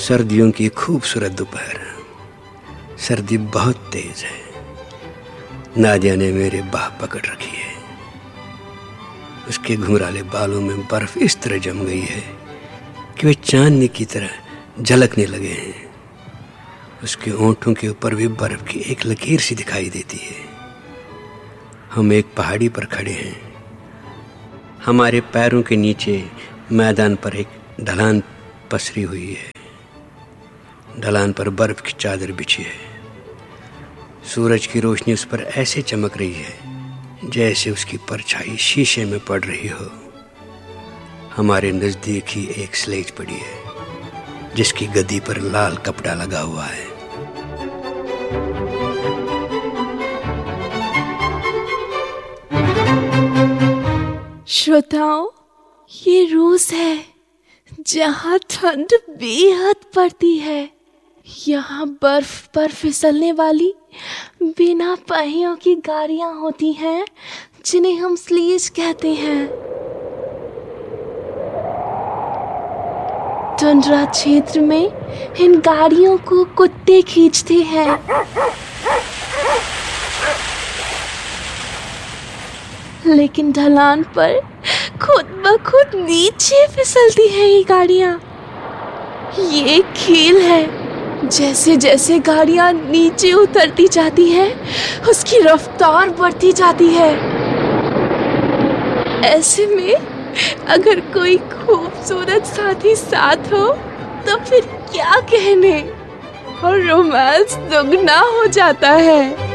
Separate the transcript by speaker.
Speaker 1: सर्दियों की खूबसूरत दोपहर। सर्दी बहुत तेज है। नादिया ने मेरे बाह पकड़ रखी है। उसके घुंघराले बालों में बर्फ इस तरह जम गई है कि वे चांदनी की तरह झलकने लगे हैं। उसके होंठों के ऊपर भी बर्फ की एक लकीर सी दिखाई देती है। हम एक पहाड़ी पर खड़े हैं। हमारे पैरों के नीचे मैदान पर एक ढलान पसरी हुई है। ढलान पर बर्फ की चादर बिछी है। सूरज की रोशनी उस पर ऐसे चमक रही है जैसे उसकी परछाई शीशे में पड़ रही हो। हमारे नजदीक ही एक स्लेज पड़ी है जिसकी गद्दी पर लाल कपड़ा लगा हुआ है।
Speaker 2: श्रोताओं, ये रूस है जहाँ ठंड बेहद पड़ती है। यहाँ बर्फ पर फिसलने वाली बिना पहियों की गाड़ियाँ होती हैं जिन्हें हम स्लीज कहते हैं। टुंड्रा क्षेत्र में इन गाड़ियों को कुत्ते खींचते हैं। लेकिन ढलान पर खुद ब खुद नीचे फिसलती हैं ये गाड़ियाँ। ये खेल है। जैसे जैसे गाड़ियाँ नीचे उतरती जाती है उसकी रफ्तार बढ़ती जाती है। ऐसे में अगर कोई खूबसूरत साथी साथ हो तो फिर क्या कहने, और रोमांस दुगना हो जाता है।